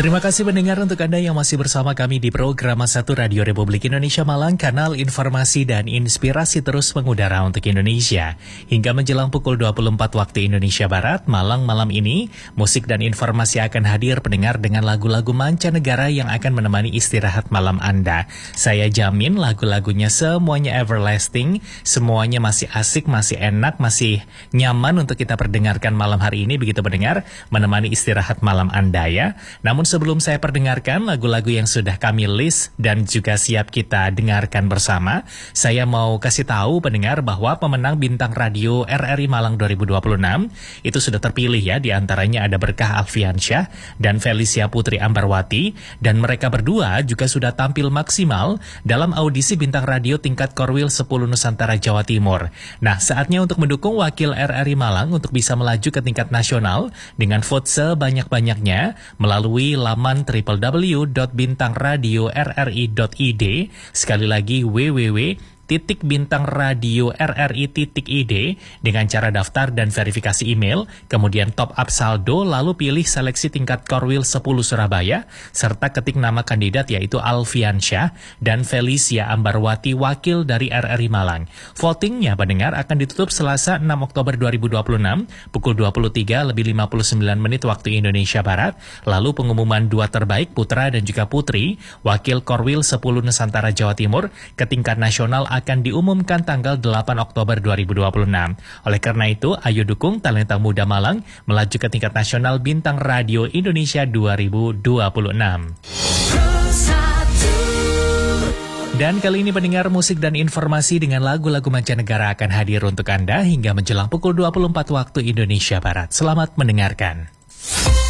Terima kasih pendengar untuk Anda yang masih bersama kami di program 1 Radio Republik Indonesia Malang, kanal informasi dan inspirasi terus mengudara untuk Indonesia. Hingga menjelang pukul 24 waktu Indonesia Barat, Malang malam ini, musik dan informasi akan hadir pendengar dengan lagu-lagu mancanegara yang akan menemani istirahat malam Anda. Saya jamin lagu-lagunya semuanya everlasting, semuanya masih asik, masih enak, masih nyaman untuk kita perdengarkan malam hari ini, begitu pendengar, menemani istirahat malam Anda ya. Namun sebelum saya perdengarkan lagu-lagu yang sudah kami list dan juga siap kita dengarkan bersama, saya mau kasih tahu pendengar bahwa pemenang Bintang Radio RRI Malang 2026 itu sudah terpilih ya. Di antaranya ada Berkah Alfiansyah dan Felicia Putri Ambarwati, dan mereka berdua juga sudah tampil maksimal dalam audisi Bintang Radio tingkat Korwil 10 Nusantara Jawa Timur. Nah, saatnya untuk mendukung wakil RRI Malang untuk bisa melaju ke tingkat nasional dengan vote sebanyak-banyaknya melalui laman www.bintangradiorri.id. Sekali lagi www.bintangradiorri.id dengan cara daftar dan verifikasi email, kemudian top up saldo, lalu pilih seleksi tingkat Korwil 10 Surabaya, serta ketik nama kandidat yaitu Alfiansyah dan Felicia Ambarwati wakil dari RRI Malang. Votingnya pendengar akan ditutup Selasa 6 Oktober 2026 pukul 23:59 waktu Indonesia Barat. Lalu pengumuman dua terbaik putra dan juga putri wakil Korwil 10 Nusantara Jawa Timur ke tingkat nasional akan diumumkan tanggal 8 Oktober 2026. Oleh karena itu, ayo dukung talenta muda Malang melaju ke tingkat nasional Bintang Radio Indonesia 2026. Dan kali ini pendengar, musik dan informasi dengan lagu-lagu mancanegara akan hadir untuk Anda hingga menjelang pukul 24 waktu Indonesia Barat. Selamat mendengarkan.